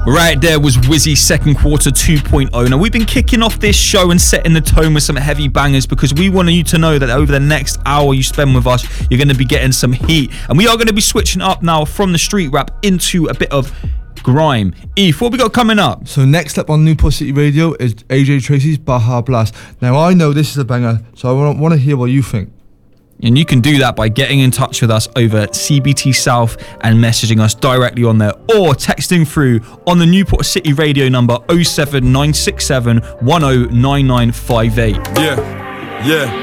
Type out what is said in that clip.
Right there was Wizzy's second quarter 2.0. Now, we've been kicking off this show and setting the tone with some heavy bangers because we want you to know that over the next hour you spend with us, you're going to be getting some heat. And we are going to be switching up now from the street rap into a bit of grime. Eve, what we got coming up? So next up on Newport City Radio is AJ Tracy's Baja Blast. Now, I know this is a banger, so I want to hear what you think. And you can do that by getting in touch with us over CBT South and messaging us directly on there, or texting through on the Newport City Radio number 07967 109958. Yeah.